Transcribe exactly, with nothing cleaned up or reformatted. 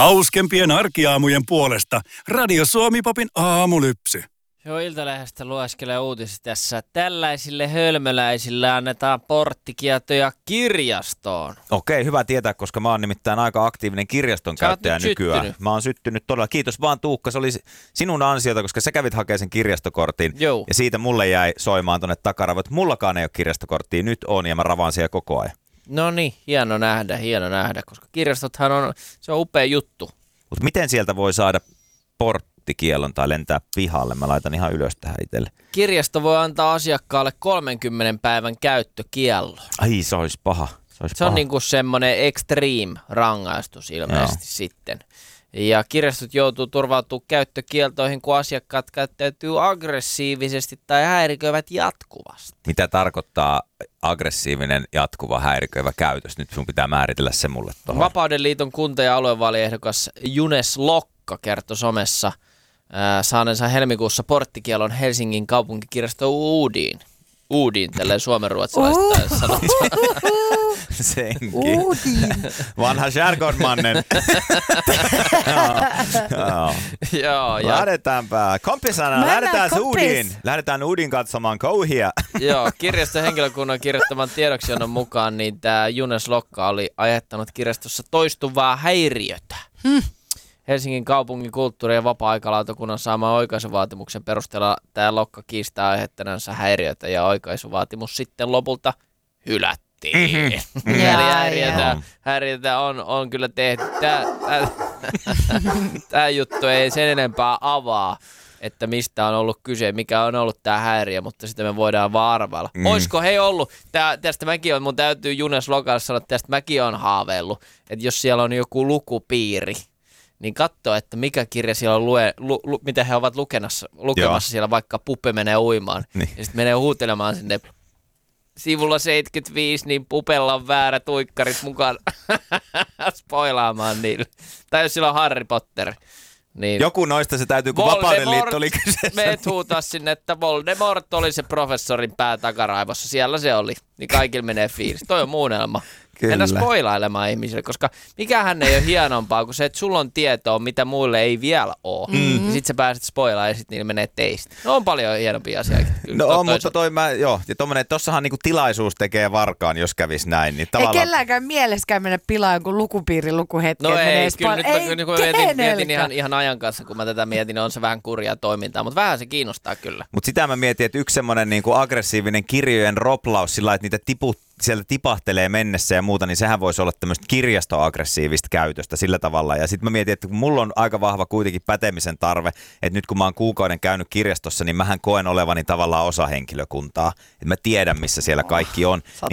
Hauskempien arkiaamujen puolesta Radio Suomi-popin aamulypsy. Joo, Iltalehdestä lueskelee uutisista tässä. Tällaisille hölmöläisille annetaan porttikieltoja kirjastoon. Okei, hyvä tietää, koska mä oon nimittäin aika aktiivinen kirjaston Sä käyttäjä nykyään. syttynyt. Mä oon syttynyt todella. Kiitos vaan Tuukka, se oli sinun ansiota, koska sä kävit hakemaan sen kirjastokortin. Joo. Ja siitä mulle jäi soimaan tonne takaravoit. Mullakaan ei ole kirjastokorttia, nyt on ja mä ravaan siellä koko ajan. No niin, hieno nähdä, hieno nähdä, koska kirjastothan on, se on upea juttu. Mutta miten sieltä voi saada porttikiellon tai lentää pihalle? Mä laitan ihan ylös tähän itselle. Kirjasto voi antaa asiakkaalle kolmenkymmenen päivän käyttökiellon. Ai, se olisi paha. Se, olisi Se on paha. niinku semmoinen extreme rangaistus ilmeisesti Joo. sitten. Ja kirjastot joutuu turvautumaan käyttökieltoihin, kun asiakkaat käyttäytyy aggressiivisesti tai häiriköivät jatkuvasti. Mitä tarkoittaa aggressiivinen, jatkuva, häiriköivä käytös? Nyt sun pitää määritellä se mulle tuohon. Vapauden liiton kunta- ja aluevaaliehdokas Junes Lokka kertoi somessa ää, saaneensa helmikuussa porttikielon Helsingin kaupunkikirjasto Uudiin. Uudiin, tälleen suomenruotsalaista sanotaan. Senkin. Uudin. Vanha Jargonmannen. Joo. Joo, ja, Lähdetäänpä. Kompisana, Mennään, lähdetään kompis. Uudin. Lähdetään Uudin katsomaan kouhia. joo, kirjaston henkilökunnan kirjoittaman tiedoksiannon mukaan niin tämä Junes Lokka oli aiheuttanut kirjastossa toistuvaa häiriötä. Hmm. Helsingin kaupungin kulttuuri- ja vapaa-aikalautakunnan saaman oikaisuvaatimuksen perusteella tämä Lokka kiistää aiheuttaneensa häiriötä ja oikaisuvaatimus sitten lopulta hylättiin. Mm-hmm. Eli Jaa, häiriötä, jaa. häiriötä on, on kyllä tehty. Tämä, tämä, tämä juttu ei sen enempää avaa, että mistä on ollut kyse, mikä on ollut tämä häiriö, mutta sitä me voidaan vaan arvailla. Mm. Olisiko he ollut, tää, tästä mäkin on, mun täytyy Junes Lokalle sanoa, että tästä mäkin on haaveillut, että jos siellä on joku lukupiiri, niin katso, että mikä kirja siellä on, lue, lu, lu, mitä he ovat lukemassa, lukemassa siellä, vaikka Puppe menee uimaan. Niin. Ja sitten menee huutelemaan sinne sivulla seitsemänkymmentäviisi, niin Pupella on väärät uikkarit mukaan spoilaamaan niille. Tai jos sillä on Harry Potter. Niin Joku noista se täytyy, kun Vapauden liitto oli kyseessä. meet huutaa sinne, että Voldemort oli se professorin pää takaraivossa. Siellä se oli. Niin kaikille menee fiilis. Toi on muunnelma. Kyllä. Mennä spoilailemaan ihmisille, koska mikähän ei ole hienompaa kuin se, että sulla on tietoa, mitä muille ei vielä ole. Mm-hmm. Ja sit sä pääset spoilaamaan ja sit niille menee teistä. No on paljon hienompia asioita. No on, mutta toi mä, joo, ja tommonen, että tossahan niinku tilaisuus tekee varkaan, jos kävis näin. Niin Ei tavallaan... kelläänkään mieleskään mennä pilaan jonkun lukupiirin lukuhetken. No ei, spo- kyllä nyt ei mä, nyt mä mietin, mietin kenelläkään. ihan, ihan ajan kanssa, kun mä tätä mietin, niin on se vähän kurjaa toimintaa, mutta vähän se kiinnostaa kyllä. Mutta sitä mä mietin, että yksi semmoinen niinku aggressiivinen kirjojen roplaus sillä, että niitä tiput, sieltä tipahtelee mennessä ja muuta, niin sehän voisi olla tämmöistä kirjastoaggressiivista käytöstä sillä tavalla. Ja sitten mä mietin, että kun mulla on aika vahva kuitenkin pätemisen tarve, että nyt kun mä oon kuukauden käynyt kirjastossa, niin mähän koen olevani tavallaan osa henkilökuntaa. Että mä tiedän, missä siellä kaikki on.